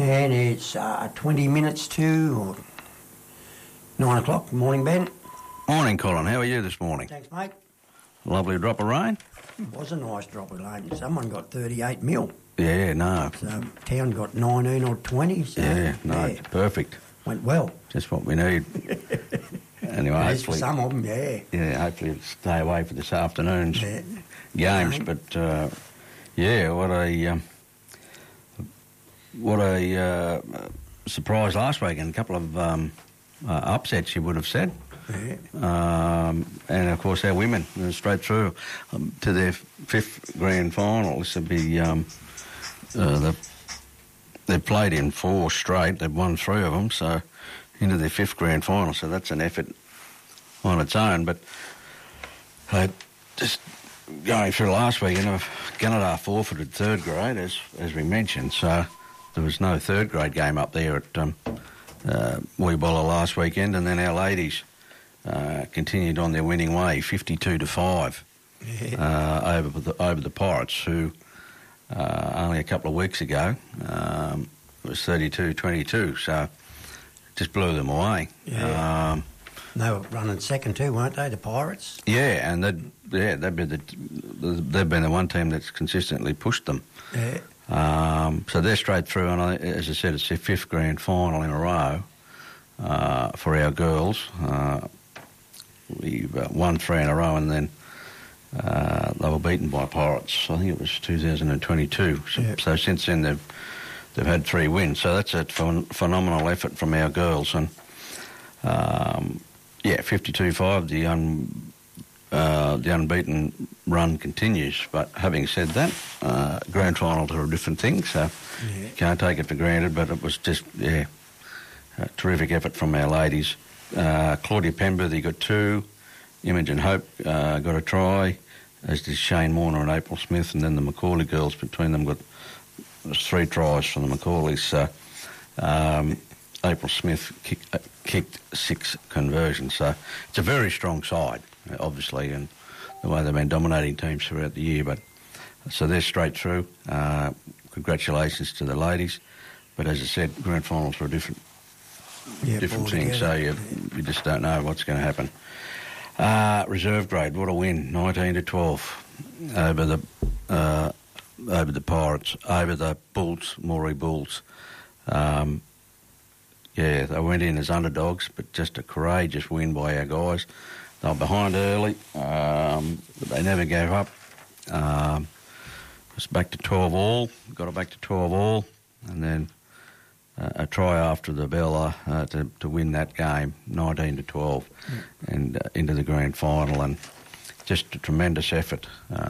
And it's 20 minutes to 9 o'clock. Morning, Ben. Morning, Colin. How are you this morning? Thanks, mate. Lovely drop of rain? It was a nice drop of rain. Someone got 38 mil. Yeah, no. So town got 19 or 20. So, yeah, perfect. Went well. Just what we need. Anyway, It is for some of them, yeah. Yeah, hopefully it'll stay away for this afternoon's games. But, what a surprise last week, and a couple of upsets, you would have said. Yeah. And, of course, our women straight through to their fifth grand final. This would be... they've played in 4 straight. They've won 3 of them, so into their 5th grand final. So that's an effort on its own. But just going through last week, Gunnedah forfeited 3rd grade, as we mentioned. So there was no 3rd grade game up there at Weebola last weekend. And then our ladies continued on their winning way, 52-5 over the Pirates, who... only a couple of weeks ago, it was 32-22, so just blew them away. Yeah. They were running second too, weren't they, the Pirates? Yeah, and they've been the one team that's consistently pushed them. Yeah. So they're straight through, and as I said, it's their 5th grand final in a row for our girls. We've won 3 in a row, and then they were beaten by Pirates. I think it was 2022. So since then they've had 3 wins. So that's a phenomenal effort from our girls. And 52-5. The unbeaten run continues. But having said that, grand finals are a different thing. So you can't take it for granted. But it was just a terrific effort from our ladies. Claudia Penberthy got 2. Imogen Hope got a try, as did Shane Warner and April Smith, and then the Macaulay girls between them got 3 tries from the Macaulays. So April Smith kicked 6 conversions. So it's a very strong side, obviously, and the way they've been dominating teams throughout the year. But so they're straight through. Congratulations to the ladies. But as I said, grand finals are a different thing. So you just don't know what's going to happen. Reserve grade, what a win, 19-12 over the Pirates, over the Bulls, Moree Bulls. They went in as underdogs, but just a courageous win by our guys. They were behind early, but they never gave up. It was back to 12 all, got it back to 12 all, and then a try after the bell to win that game, 19-12, and into the grand final, and just a tremendous effort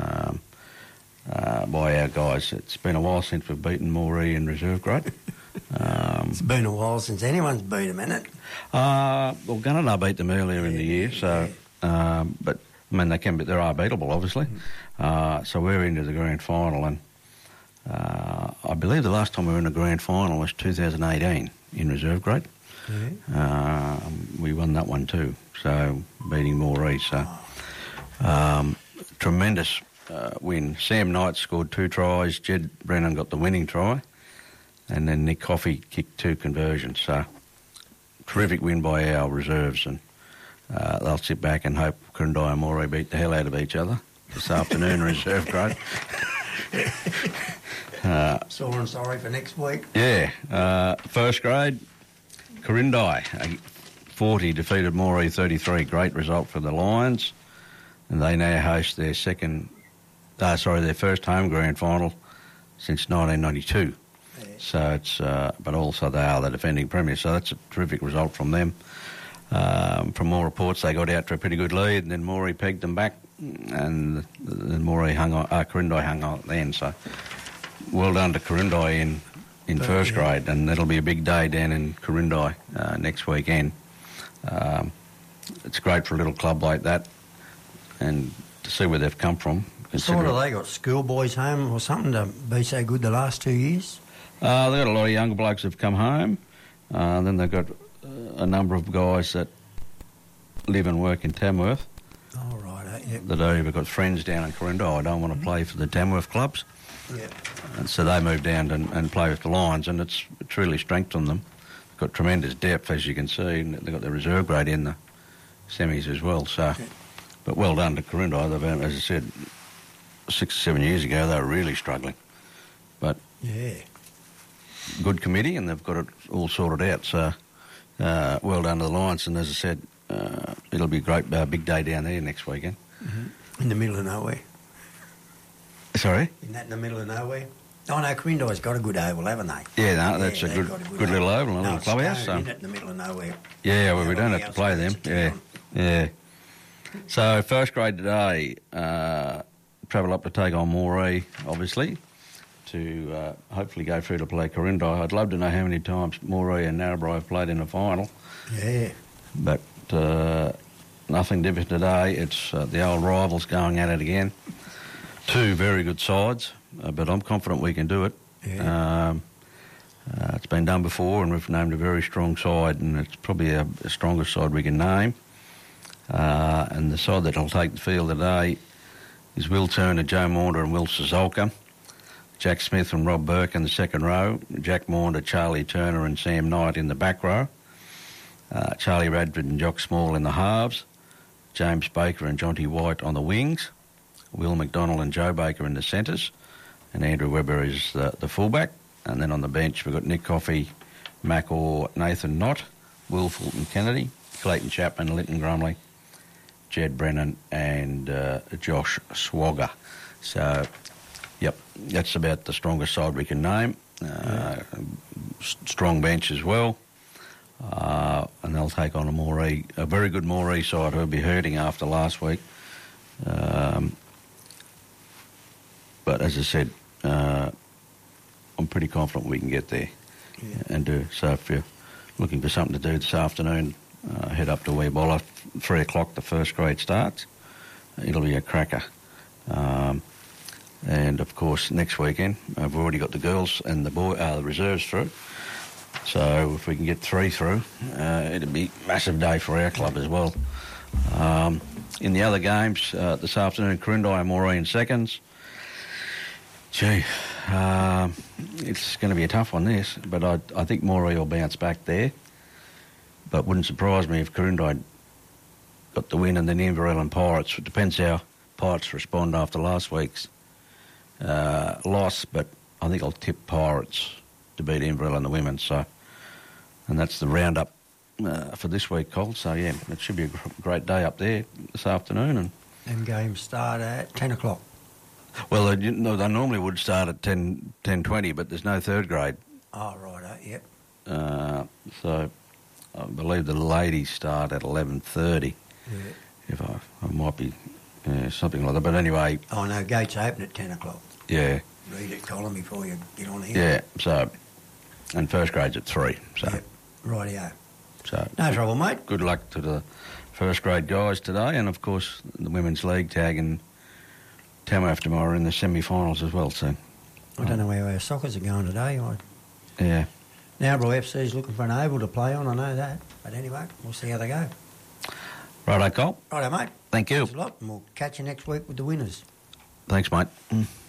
by our guys. It's been a while since we've beaten Moree in reserve grade. It's been a while since anyone's beat them, hasn't it? Well, Gunnedah beat them earlier in the year, so but I mean they are beatable, obviously. So we're into the grand final, and I believe the last time we were in a grand final was 2018 in reserve grade. Yeah. We won that one too, so beating Moree. So tremendous win. Sam Knight scored 2 tries. Jed Brennan got the winning try, and then Nick Coffey kicked 2 conversions. So terrific win by our reserves, and they'll sit back and hope Corindai and Moree beat the hell out of each other this afternoon in reserve grade. Sore and sorry for next week. Yeah. First grade, Corindai, 40 defeated Moree 33. Great result for the Lions. And they now host their their first home grand final since 1992. Yeah. So it's, but also they are the defending premier. So that's a terrific result from them. From all reports, they got out to a pretty good lead, and then Moree pegged them back, and then Corindai hung on then. So well done to Corindai in first grade, and that'll be a big day down in Corindai next weekend. It's great for a little club like that, and to see where they've come from. Sort of, they got schoolboys home or something to be so good the last 2 years? They've got a lot of younger blokes who've come home. Then they've got a number of guys that live and work in Tamworth. Oh, right. Yep. That have either got friends down in Corindai. I don't want to play for the Tamworth clubs. Yeah. And so they moved down and play with the Lions, and it's really strengthened them. They've got tremendous depth, as you can see, and they've got their reserve grade in the semis as well. So, but well done to Corindai. They've, as I said, 6 or 7 years ago, they were really struggling. But good committee, and they've got it all sorted out. So, well done to the Lions, and as I said, it'll be a great big day down there next weekend. Mm-hmm. In the middle of nowhere. Sorry? Isn't that in the middle of nowhere? Oh no, Corindai's got a good oval, haven't they? Yeah, no, that's a good little oval, a little clubhouse. Isn't it in the middle of nowhere? Yeah, well, we don't have to play them. Yeah. So, first grade today, travel up to take on Moree, obviously, to hopefully go through to play Corindai. I'd love to know how many times Moree and Narrabri have played in the final. Yeah. But nothing different today. It's the old rivals going at it again. Two very good sides, but I'm confident we can do it. Yeah. It's been done before, and we've named a very strong side, and it's probably a strongest side we can name. And the side that'll take the field today is Will Turner, Joe Maunder and Will Sazolka. Jack Smith and Rob Burke in the second row. Jack Maunder, Charlie Turner and Sam Knight in the back row. Charlie Radford and Jock Small in the halves. James Baker and Jonty White on the wings. Will McDonald and Joe Baker in the centres. And Andrew Webber is the fullback. And then on the bench we've got Nick Coffey, Mac Orr, Nathan Knott, Will Fulton Kennedy, Clayton Chapman, Linton Grumley, Jed Brennan and Josh Swagger. So, yep, that's about the strongest side we can name. Strong bench as well. And they'll take on a very good Moree side who'll be hurting after last week. But as I said, I'm pretty confident we can get there and do. So if you're looking for something to do this afternoon, head up to Weebola, 3 o'clock the first grade starts. It'll be a cracker. And of course next weekend I've already got the girls and the reserves through. So if we can get 3 through, it'll be a massive day for our club as well. In the other games this afternoon, Corindai and Moree in seconds. Gee, it's going to be a tough one, this, but I think Moree will bounce back there. But wouldn't surprise me if Corindai got the win and then Inverell and Pirates. It depends how Pirates respond after last week's loss, but I think I'll tip Pirates to beat Inverell and the women. So, and that's the roundup for this week, Cole. So, yeah, it should be a great day up there this afternoon. And games start at 10 o'clock. Well, they normally would start at 10:20, but there's no third grade. Oh, right, yep. So I believe the ladies start at 11:30. Yeah. If I might be something like that. But anyway. Oh, no, gates open at 10 o'clock. Yeah. Read it, Colin, before you get on here. Yeah, so, and first grade's at 3. So. Yep, rightio. So. No trouble, mate. Good luck to the first grade guys today, and of course the Women's League tag and Tamworth tomorrow in the semi-finals as well. So I don't know where our Sockers are going today. Yeah. Narrabri FC's looking for an oval to play on, I know that. But anyway, we'll see how they go. Righto, Cole. Righto, mate. Thank you. Thanks a lot, and we'll catch you next week with the winners. Thanks, mate.